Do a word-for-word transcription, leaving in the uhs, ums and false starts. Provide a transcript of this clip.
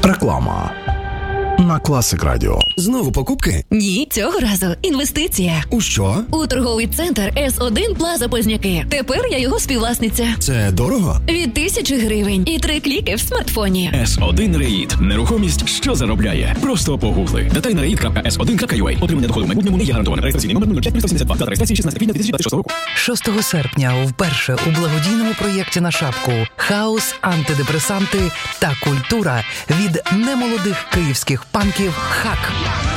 Реклама на Класик Радіо. Знову покупки? Ні, цього разу інвестиція. У що? У торговий центр Ес один Плаза Позняки. Тепер я його співвласниця. Це дорого? Від тисячі гривень і три кліки в смартфоні. Ес один Реїд. Нерухомість, що заробляє. Просто погугли. Деталі на реїд крапка ес один крапка ю а. Отримання доходу в майбутньому не є гарантоване. Реєстраційний номер нуль п'ять триста сімдесят два. Дата реєстрації шістнадцяте квітня дві тисячі двадцять шостого року. шостого серпня вперше у благодійному проєкті на шапку «Хаос, антидепресанти та культура» від немолодих київських панків «Хак».